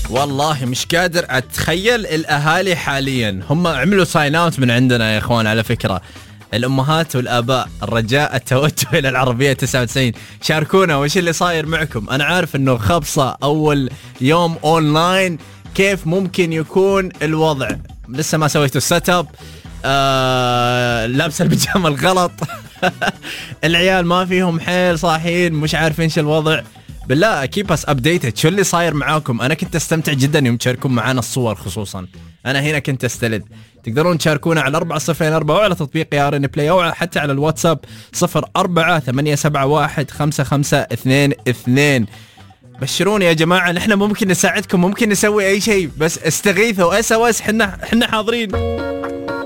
والله مش قادر اتخيل الاهالي حاليا هم عملوا ساين اوت من عندنا يا اخوان. على فكره الامهات والاباء الرجاء التوجه الى العربيه 99 شاركونا وش اللي صاير معكم. انا عارف انه خبصه اول يوم اونلاين، كيف ممكن يكون الوضع؟ لسه ما سويتوا السيت اب، لابس البيجامه الغلط العيال ما فيهم حيل، صاحيين مش عارفين ايش الوضع. بالله keep us updated، شو اللي صاير معاكم؟ أنا كنت أستمتع جدا يوم تشاركون معنا الصور، خصوصا أنا هنا كنت أستلذ. تقدرون تشاركونا على 4004 وعلى تطبيق يارن بلاي أو حتى على الواتساب 04-871-5522. بشروني يا جماعة، نحن ممكن نساعدكم، ممكن نسوي أي شيء، بس استغيثوا SOS، حنا حاضرين.